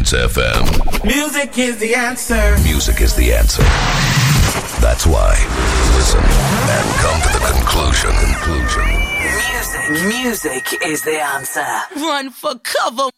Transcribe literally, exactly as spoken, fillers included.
Hits F M. Music is the answer. Music is the answer. That's why. Listen and come to the conclusion. Conclusion. Music, music is the answer. Run for cover.